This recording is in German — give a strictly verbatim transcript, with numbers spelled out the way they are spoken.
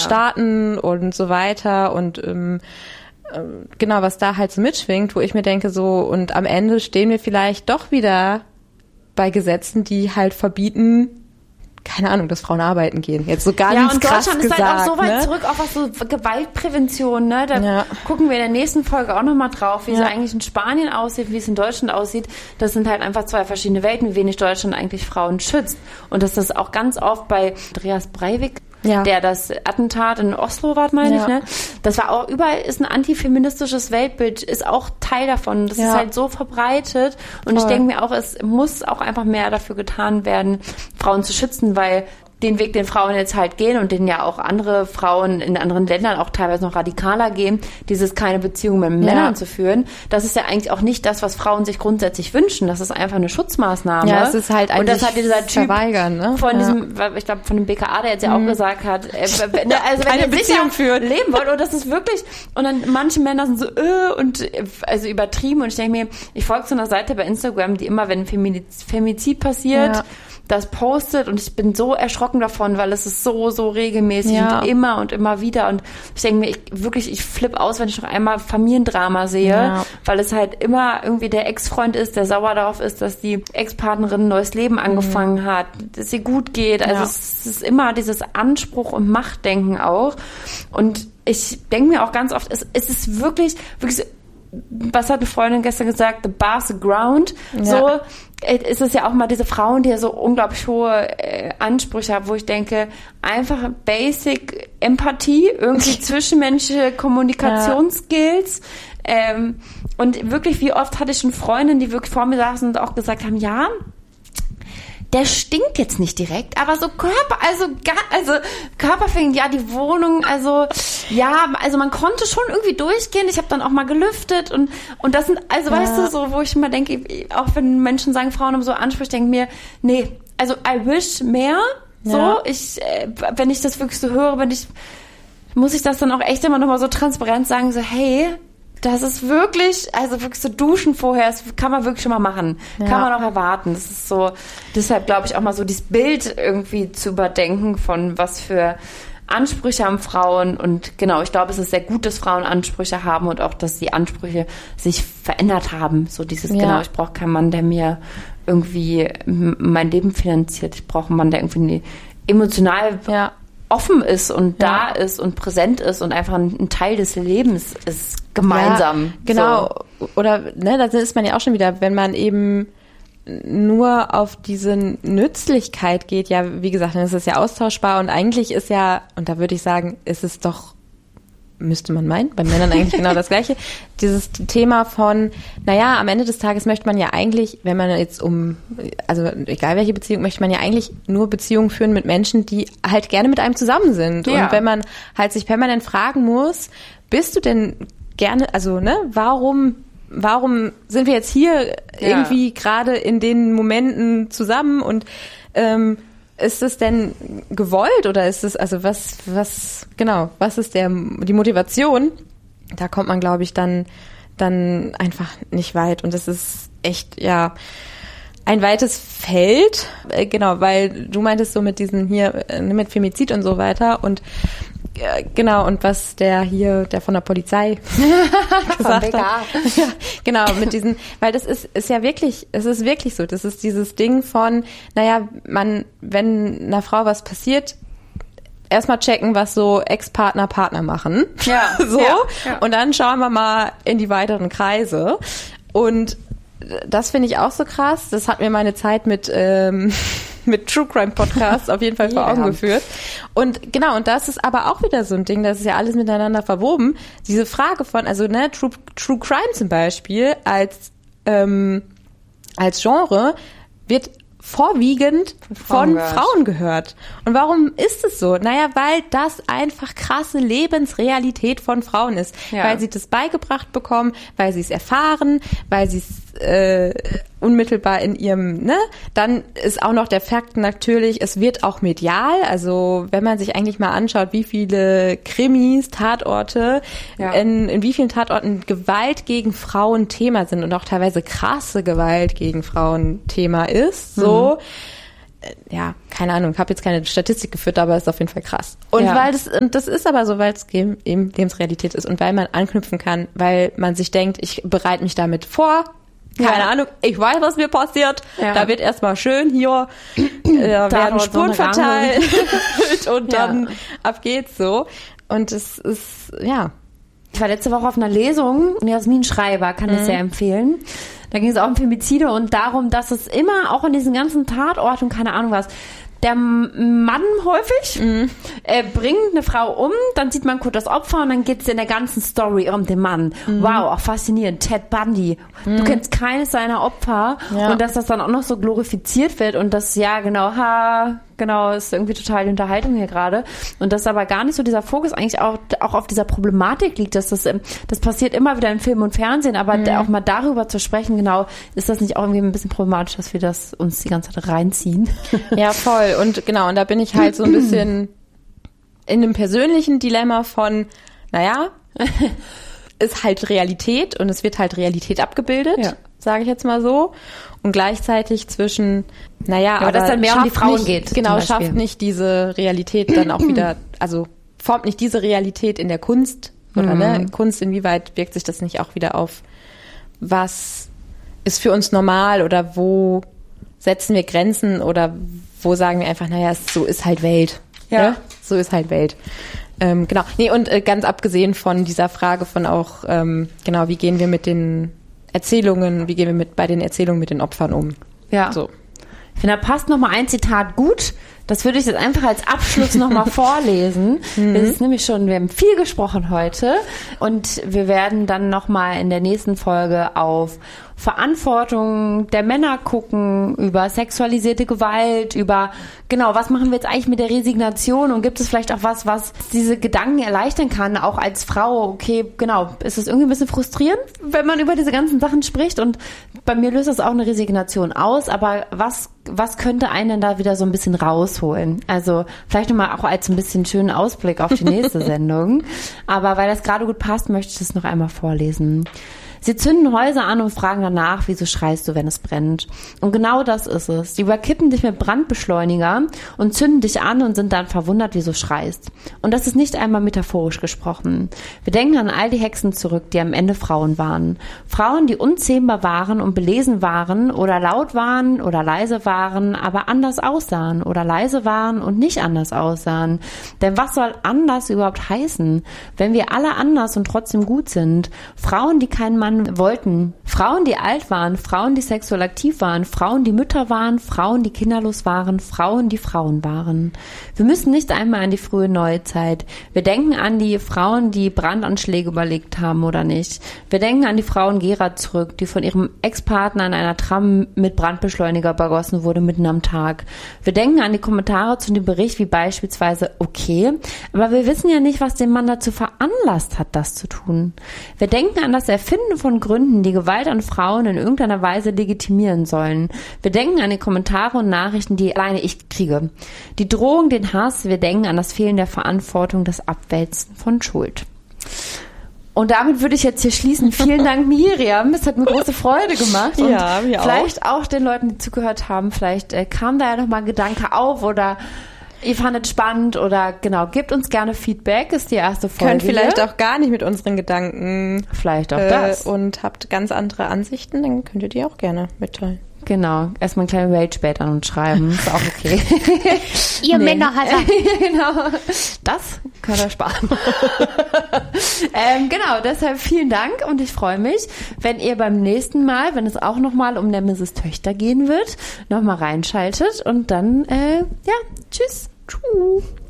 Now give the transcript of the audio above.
Staaten und so weiter und ähm, genau, was da halt so mitschwingt, wo ich mir denke so, und am Ende stehen wir vielleicht doch wieder bei Gesetzen, die halt verbieten, keine Ahnung, dass Frauen arbeiten gehen. Jetzt so ganz ja, und krass Deutschland ist gesagt, halt auch so weit ne? zurück, auch was so Gewaltprävention, ne? Da ja. gucken wir in der nächsten Folge auch nochmal drauf, wie ja. es eigentlich in Spanien aussieht, wie es in Deutschland aussieht. Das sind halt einfach zwei verschiedene Welten, wie wenig Deutschland eigentlich Frauen schützt. Und dass das auch ganz oft bei Andreas Breivik, ja. der das Attentat in Oslo war, meine ja. ich, ne? Das war auch, überall ist ein antifeministisches Weltbild, ist auch Teil davon. Das ja. ist halt so verbreitet. Und Voll. ich denke mir auch, es muss auch einfach mehr dafür getan werden, Frauen zu schützen, weil den Weg, den Frauen jetzt halt gehen und den ja auch andere Frauen in anderen Ländern auch teilweise noch radikaler gehen, dieses keine Beziehung mit Männern ja. zu führen, das ist ja eigentlich auch nicht das, was Frauen sich grundsätzlich wünschen. Das ist einfach eine Schutzmaßnahme. Ja, es ist halt eigentlich und das hat dieser Typ verweigern, ne? von ja. diesem, ich glaube von dem B K A, der jetzt ja auch mhm. gesagt hat, äh, also wenn keine ihr Beziehung führt, leben wollt, und das ist wirklich, und dann manche Männer sind so äh, und also übertrieben, und ich denke mir, ich folge so einer Seite bei Instagram, die immer, wenn Femizid passiert, ja. das postet, und ich bin so erschrocken davon, weil es ist so, so regelmäßig ja. und immer und immer wieder, und ich denke mir, ich, wirklich, ich flippe aus, wenn ich noch einmal Familiendrama sehe, ja. weil es halt immer irgendwie der Ex-Freund ist, der sauer darauf ist, dass die Ex-Partnerin ein neues Leben angefangen mhm. hat, dass es ihr gut geht, also ja. es ist immer dieses Anspruch und Machtdenken auch, und ich denke mir auch ganz oft, es, es ist wirklich, wirklich, was hat eine Freundin gestern gesagt, the bar's the ground, ja. so, ist es ja auch mal diese Frauen, die ja so unglaublich hohe äh, Ansprüche haben, wo ich denke, einfach Basic Empathie, irgendwie zwischenmenschliche Kommunikationsskills, ja. ähm, und wirklich, wie oft hatte ich schon Freundinnen, die wirklich vor mir saßen und auch gesagt haben, ja, der stinkt jetzt nicht direkt, aber so Körper, also also Körperfing, ja, die Wohnung, also ja, also man konnte schon irgendwie durchgehen. Ich habe dann auch mal gelüftet, und und das sind, also ja. weißt du, so, wo ich immer denke, auch wenn Menschen sagen, Frauen haben so Ansprüche, denke mir, nee, also I wish mehr, so, ja. ich, äh, wenn ich das wirklich so höre, wenn ich, muss ich das dann auch echt immer nochmal so transparent sagen, so, hey, das ist wirklich, also wirklich so duschen vorher, das kann man wirklich schon mal machen. Ja. Kann man auch erwarten. Das ist so, deshalb glaube ich auch mal so dieses Bild irgendwie zu überdenken von was für Ansprüche haben Frauen. Und genau, ich glaube, es ist sehr gut, dass Frauen Ansprüche haben und auch, dass die Ansprüche sich verändert haben. So dieses, ja. genau, ich brauche keinen Mann, der mir irgendwie mein Leben finanziert. Ich brauche einen Mann, der irgendwie emotional ja. offen ist und ja. da ist und präsent ist und einfach ein, ein Teil des Lebens ist, gemeinsam. Ja, genau. So. Oder, ne, da ist man ja auch schon wieder, wenn man eben nur auf diese Nützlichkeit geht, ja, wie gesagt, dann ist es ja austauschbar, und eigentlich ist ja, und da würde ich sagen, ist es doch, müsste man meinen, bei Männern eigentlich genau das Gleiche, dieses Thema von, naja, am Ende des Tages möchte man ja eigentlich, wenn man jetzt um, also egal welche Beziehung, möchte man ja eigentlich nur Beziehungen führen mit Menschen, die halt gerne mit einem zusammen sind. Ja. Und wenn man halt sich permanent fragen muss, bist du denn gerne, also, ne, warum, warum sind wir jetzt hier ja. irgendwie gerade in den Momenten zusammen, und ähm, ist es denn gewollt, oder ist es, also was, was, genau, was ist der, die Motivation? Da kommt man, glaube ich, dann, dann einfach nicht weit, und das ist echt, ja, ein weites Feld, äh, genau, weil du meintest so mit diesen hier, äh, mit Femizid und so weiter, und äh, genau, und was der hier, der von der Polizei gesagt hat. Ja, genau, mit diesen, weil das ist, ist ja wirklich, es ist wirklich so, das ist dieses Ding von, naja, man, wenn einer Frau was passiert, erstmal checken, was so Ex-Partner, Partner machen. Ja. So. Ja, ja. Und dann schauen wir mal in die weiteren Kreise. Und das finde ich auch so krass. Das hat mir meine Zeit mit ähm, mit True Crime Podcasts auf jeden Fall vor Augen yeah. geführt. Und genau, und das ist aber auch wieder so ein Ding, das ist ja alles miteinander verwoben. Diese Frage von, also ne, True, True Crime zum Beispiel als ähm, als Genre wird vorwiegend von gehört. Frauen gehört. Und warum ist es so? Naja, weil das einfach krasse Lebensrealität von Frauen ist. Ja. Weil sie das beigebracht bekommen, weil sie es erfahren, weil sie es äh, unmittelbar in ihrem, ne? Dann ist auch noch der Fakt natürlich, es wird auch medial. Also wenn man sich eigentlich mal anschaut, wie viele Krimis, Tatorte, ja. in, in wie vielen Tatorten Gewalt gegen Frauen Thema sind und auch teilweise krasse Gewalt gegen Frauen Thema ist, so, ja, keine Ahnung, habe jetzt keine Statistik geführt, aber ist auf jeden Fall krass. Und ja. weil das, und das ist aber so, weil es eben Lebensrealität ist und weil man anknüpfen kann, weil man sich denkt, ich bereite mich damit vor. Keine ja. Ahnung, ich weiß, was mir passiert. Ja. Da wird erstmal schön hier, äh, da werden Spuren so verteilt und dann ja. ab geht's so. Und es ist, ja. Ich war letzte Woche auf einer Lesung, Jasmin Schreiber, kann ich mhm. sehr empfehlen. Da ging es auch um Femizide und darum, dass es immer auch in diesen ganzen Tatorten, keine Ahnung was, der Mann häufig mhm. äh, bringt eine Frau um, dann sieht man kurz das Opfer und dann geht es in der ganzen Story um den Mann. Mhm. Wow, auch faszinierend. Ted Bundy. Mhm. Du kennst keines seiner Opfer ja. und dass das dann auch noch so glorifiziert wird und das, ja genau, ha, genau, ist irgendwie total die Unterhaltung hier gerade. Und dass aber gar nicht so dieser Fokus eigentlich auch, auch auf dieser Problematik liegt, dass das, das passiert immer wieder in Film und Fernsehen, aber mhm. auch mal darüber zu sprechen, genau, ist das nicht auch irgendwie ein bisschen problematisch, dass wir das uns die ganze Zeit reinziehen? Ja, voll. Und genau, und da bin ich halt so ein bisschen in einem persönlichen Dilemma von, naja, ist halt Realität und es wird halt Realität abgebildet, ja. sage ich jetzt mal so. Und gleichzeitig zwischen, naja, aber, aber dass dann mehr um die Frauen nicht, geht. Genau, schafft nicht diese Realität dann auch wieder, also formt nicht diese Realität in der Kunst oder mhm. ne, Kunst, inwieweit wirkt sich das nicht auch wieder auf, was ist für uns normal oder wo setzen wir Grenzen oder wo sagen wir einfach, naja, so ist halt Welt. Ja. Ne? So ist halt Welt. Ähm, genau. Nee, und äh, ganz abgesehen von dieser Frage von auch, ähm, genau, wie gehen wir mit den Erzählungen, wie gehen wir mit bei den Erzählungen mit den Opfern um? Ja. So. Ich finde, da passt noch mal ein Zitat gut. Das würde ich jetzt einfach als Abschluss noch mal vorlesen. Mhm. Das ist nämlich schon, wir haben viel gesprochen heute und wir werden dann noch mal in der nächsten Folge auf Verantwortung der Männer gucken, über sexualisierte Gewalt, über, genau, was machen wir jetzt eigentlich mit der Resignation und gibt es vielleicht auch was, was diese Gedanken erleichtern kann, auch als Frau, okay, genau, ist es irgendwie ein bisschen frustrierend, wenn man über diese ganzen Sachen spricht und bei mir löst das auch eine Resignation aus, aber was, was könnte einen da wieder so ein bisschen rausholen? Also vielleicht nochmal auch als ein bisschen schönen Ausblick auf die nächste Sendung, aber weil das gerade gut passt, möchte ich das noch einmal vorlesen. Sie zünden Häuser an und fragen danach, wieso schreist du, wenn es brennt? Und genau das ist es. Sie überkippen dich mit Brandbeschleuniger und zünden dich an und sind dann verwundert, wieso schreist. Und das ist nicht einmal metaphorisch gesprochen. Wir denken an all die Hexen zurück, die am Ende Frauen waren. Frauen, die unzähmbar waren und belesen waren oder laut waren oder leise waren, aber anders aussahen oder leise waren und nicht anders aussahen. Denn was soll anders überhaupt heißen, wenn wir alle anders und trotzdem gut sind? Frauen, die keinen Mann wollten. Frauen, die alt waren, Frauen, die sexuell aktiv waren, Frauen, die Mütter waren, Frauen, die kinderlos waren, Frauen, die Frauen waren. Wir müssen nicht einmal an die frühe Neuzeit. Wir denken an die Frauen, die Brandanschläge überlegt haben oder nicht. Wir denken an die Frauen Gera zurück, die von ihrem Ex-Partner in einer Tram mit Brandbeschleuniger übergossen wurde mitten am Tag. Wir denken an die Kommentare zu dem Bericht wie beispielsweise, okay, aber wir wissen ja nicht, was den Mann dazu veranlasst hat, das zu tun. Wir denken an das Erfinden von Gründen, die Gewalt an Frauen in irgendeiner Weise legitimieren sollen. Wir denken an die Kommentare und Nachrichten, die alleine ich kriege. Die Drohung, den Hass, wir denken an das Fehlen der Verantwortung, das Abwälzen von Schuld. Und damit würde ich jetzt hier schließen. Vielen Dank, Miriam. Es hat mir große Freude gemacht. Und ja, mir auch. Vielleicht auch den Leuten, die zugehört haben, vielleicht äh, kam da ja nochmal ein Gedanke auf oder ihr fandet spannend oder genau, gebt uns gerne Feedback, ist die erste Folge. Könnt vielleicht auch gar nicht mit unseren Gedanken vielleicht auch äh, das und habt ganz andere Ansichten, dann könnt ihr die auch gerne mitteilen. Genau, erstmal einen kleinen Rage-Bait an uns schreiben, ist auch okay. Ihr nee. Männerhasser. Genau, das könnt ihr sparen. ähm, genau, deshalb vielen Dank und ich freue mich, wenn ihr beim nächsten Mal, wenn es auch nochmal um Nemesis Töchter gehen wird, nochmal reinschaltet und dann, äh, ja, tschüss. Tschüss.